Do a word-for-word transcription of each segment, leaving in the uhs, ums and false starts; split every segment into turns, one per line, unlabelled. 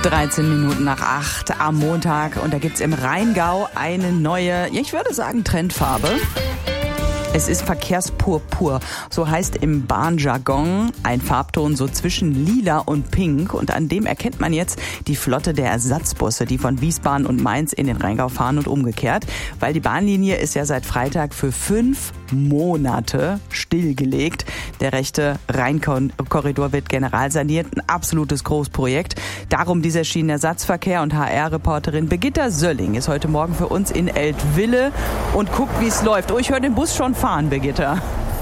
dreizehn Minuten nach acht am Montag und da gibt's im Rheingau eine neue, ich würde sagen Trendfarbe. Es ist Verkehrspurpur, so heißt im Bahnjargon ein Farbton so zwischen lila und pink und an dem erkennt man jetzt die Flotte der Ersatzbusse, die von Wiesbaden und Mainz in den Rheingau fahren und umgekehrt, weil die Bahnlinie ist ja seit Freitag für fünf Monate stillgelegt. Der rechte Rheinkorridor wird generalsaniert, ein absolutes Großprojekt. Darum dieser Schienenersatzverkehr und H R-Reporterin Birgitta Sölling ist heute Morgen für uns in Eltville und guckt, wie es läuft. Oh, ich höre den Bus schon fahren, Birgitta.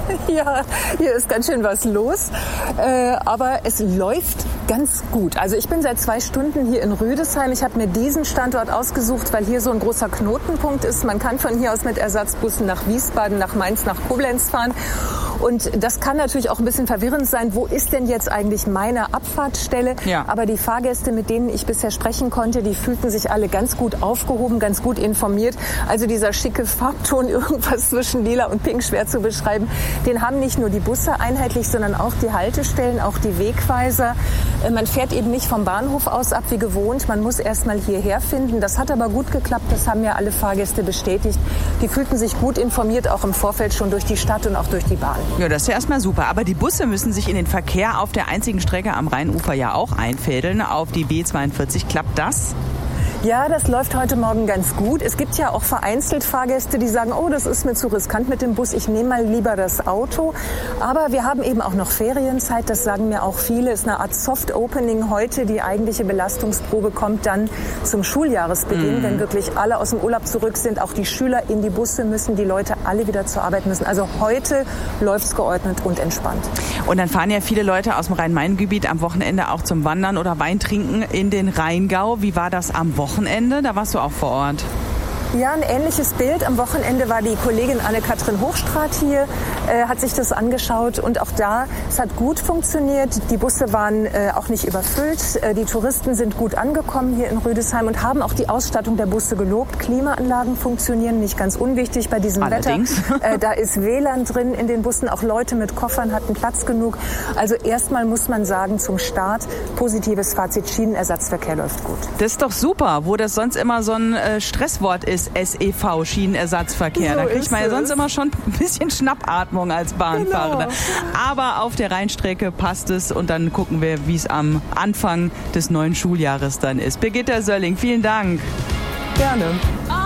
Ja, hier ist ganz schön was los, äh, aber es läuft ganz gut. Also ich bin seit zwei Stunden hier in Rüdesheim. Ich habe mir diesen Standort ausgesucht, weil hier so ein großer Knotenpunkt ist. Man kann von hier aus mit Ersatzbussen nach Wiesbaden, nach Mainz, nach Koblenz fahren. Und das kann natürlich auch ein bisschen verwirrend sein. Wo ist denn jetzt eigentlich meine Abfahrtsstelle?
Ja.
Aber die Fahrgäste, mit denen ich bisher sprechen konnte, die fühlten sich alle ganz gut aufgehoben, ganz gut informiert. Also dieser schicke Farbton, irgendwas zwischen lila und pink, schwer zu beschreiben, den haben nicht nur die Busse einheitlich, sondern auch die Haltestellen, auch die Wegweiser. Man fährt eben nicht vom Bahnhof aus ab wie gewohnt. Man muss erst mal hierher finden. Das hat aber gut geklappt. Das haben ja alle Fahrgäste bestätigt. Die fühlten sich gut informiert, auch im Vorfeld schon durch die Stadt und auch durch die Bahn.
Ja, das ist ja erstmal super. Aber die Busse müssen sich in den Verkehr auf der einzigen Strecke am Rheinufer ja auch einfädeln, auf die B zweiundvierzig. Klappt das?
Ja, das läuft heute Morgen ganz gut. Es gibt ja auch vereinzelt Fahrgäste, die sagen, oh, das ist mir zu riskant mit dem Bus, ich nehme mal lieber das Auto. Aber wir haben eben auch noch Ferienzeit, das sagen mir auch viele. Es ist eine Art Soft-Opening heute. Die eigentliche Belastungsprobe kommt dann zum Schuljahresbeginn, mm. wenn wirklich alle aus dem Urlaub zurück sind. Auch die Schüler in die Busse müssen, die Leute alle wieder zur Arbeit müssen. Also heute läuft's geordnet und entspannt.
Und dann fahren ja viele Leute aus dem Rhein-Main-Gebiet am Wochenende auch zum Wandern oder Weintrinken in den Rheingau. Wie war das am Wochenende? Wochenende, da warst du auch vor Ort.
Ja, ein ähnliches Bild. Am Wochenende war die Kollegin Anne-Kathrin Hochstraat hier, äh, hat sich das angeschaut und auch da, es hat gut funktioniert. Die Busse waren äh, auch nicht überfüllt. Äh, die Touristen sind gut angekommen hier in Rüdesheim und haben auch die Ausstattung der Busse gelobt. Klimaanlagen funktionieren, nicht ganz unwichtig bei diesem
Allerdings.
Wetter. Äh, da ist W L A N drin in den Bussen, auch Leute mit Koffern hatten Platz genug. Also erstmal muss man sagen, zum Start positives Fazit, Schienenersatzverkehr läuft gut.
Das ist doch super, wo das sonst immer so ein äh, Stresswort ist. S E V, Schienenersatzverkehr.
So
da kriegt man ja
es.
sonst immer schon ein bisschen Schnappatmung als Bahnfahrer.
Genau.
Aber auf der Rheinstrecke passt es und dann gucken wir, wie es am Anfang des neuen Schuljahres dann ist. Birgitta Sölling, vielen Dank.
Gerne.